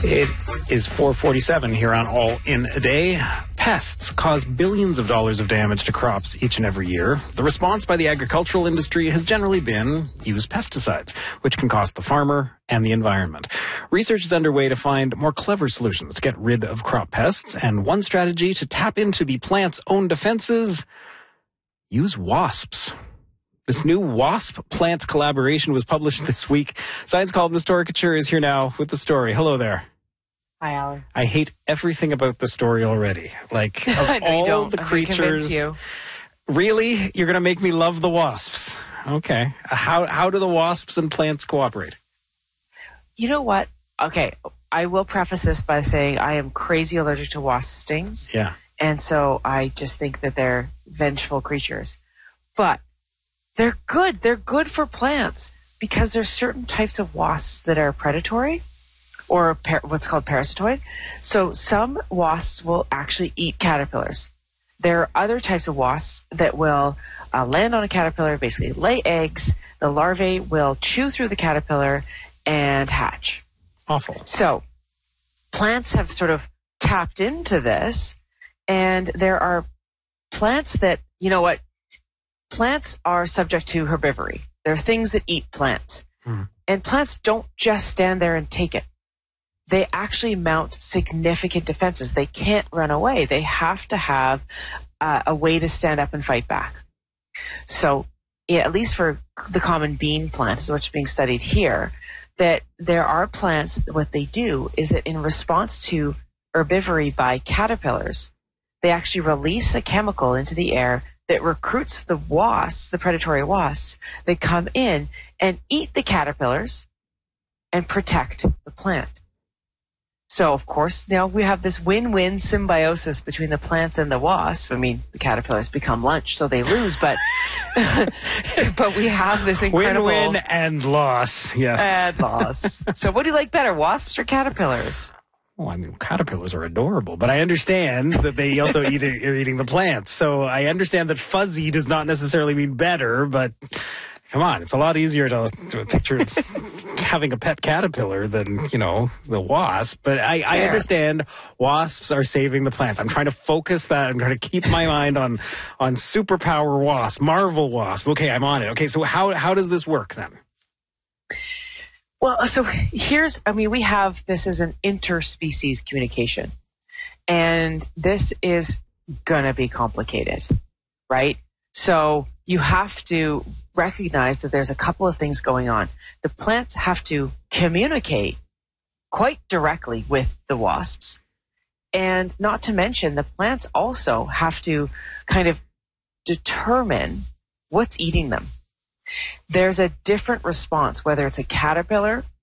It is 4:47 here on All in a Day. Pests cause billions of dollars of damage to crops each and every year. The response by the agricultural industry has generally been use pesticides, which can cost the farmer and the environment. Research is underway to find more clever solutions to get rid of crop pests, and one strategy to tap into the plant's own defenses: use wasps. This new wasp plant collaboration was published this week. Science columnist Dora Couture is here now with the story. Hello there. Hi, Alan. I hate everything about the story already. Like, of all the creatures, really? You're going to make me love the wasps? Okay. How do the wasps and plants cooperate? You know what? Okay, I will preface this by saying I am crazy allergic to wasp stings. Yeah. And so I just think that they're vengeful creatures. But they're good. They're good for plants because there's certain types of wasps that are predatory or what's called parasitoid. So some wasps will actually eat caterpillars. There are other types of wasps that will land on a caterpillar, basically lay eggs. The larvae will chew through the caterpillar and hatch. Awful. So plants have sort of tapped into this, and there are plants that, you know what, plants are subject to herbivory. There are things that eat plants. And plants don't just stand there and take it. They actually mount significant defenses. They can't run away. They have to have a way to stand up and fight back. So at least for the common bean plant, is what's being studied here, that there are plants, what they do is that in response to herbivory by caterpillars, they actually release a chemical into the air that recruits the wasps, the predatory wasps, that come in and eat the caterpillars and protect the plant. So, of course, now we have this win-win symbiosis between the plants and the wasps. I mean, the caterpillars become lunch, so they lose, but but we have this incredible... Win-win and loss, yes. And loss. So what do you like better, wasps or caterpillars? Well, I mean, caterpillars are adorable, but I understand that they also are eating the plants. So I understand that fuzzy does not necessarily mean better, but come on, it's a lot easier to picture having a pet caterpillar than, the wasp. But I understand wasps are saving the plants. I'm trying to focus that. I'm trying to keep my mind on superpower wasp, Marvel wasp. Okay, I'm on it. Okay, so how does this work then? Well, so we have this as an interspecies communication, and this is going to be complicated, right? So you have to recognize that there's a couple of things going on. The plants have to communicate quite directly with the wasps, and not to mention the plants also have to kind of determine what's eating them. There's a different response, whether it's a caterpillar